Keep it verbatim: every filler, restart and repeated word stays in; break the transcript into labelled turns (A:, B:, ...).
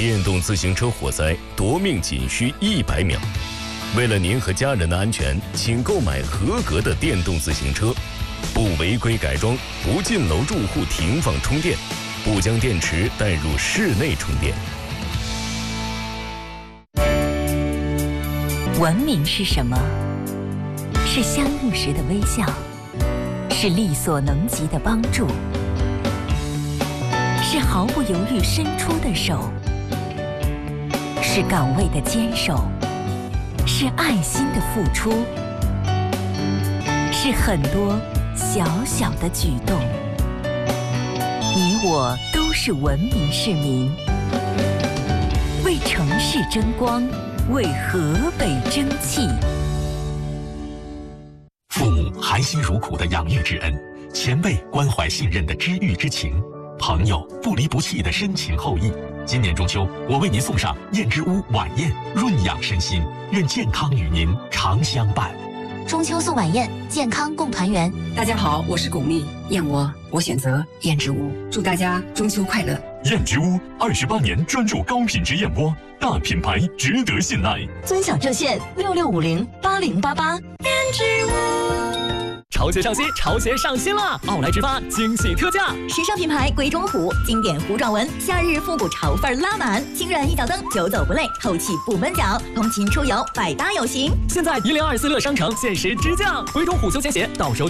A: 电动自行车火灾夺命仅需一百秒。为了您和家人的安全，请购买合格的电动自行车，不违规改装，不进楼住户停放充电，不将电池带入室内充电。
B: 文明是什么？是相遇时的微笑，是力所能及的帮助，是毫不犹豫伸出的手，是岗位的坚守，是爱心的付出，是很多小小的举动。你我都是文明市民，为城市争光，为河北争气。
C: 父母含辛茹苦的养育之恩，前辈关怀信任的知遇之情，朋友不离不弃的深情厚谊。今年中秋，我为您送上燕之屋晚宴，润养身心，愿健康与您常相伴。
D: 中秋送晚宴，健康共团圆。
E: 大家好，我是巩俐，燕窝我选择燕之屋，祝大家中秋快乐。
F: 燕之屋二十八年专注高品质燕窝，大品牌值得信赖。
G: 尊享热线六六五零八零八八。
H: 燕之屋。潮鞋上新，潮鞋上新了！奥莱直发惊喜特价，
G: 时尚品牌鬼冢虎，经典糊状纹，夏日复古潮范拉满，轻软一脚蹬，久走不累，透气不闷脚，通勤出游百搭有型。
H: 现在一零二四乐商城限时支降，鬼冢虎休闲鞋到手。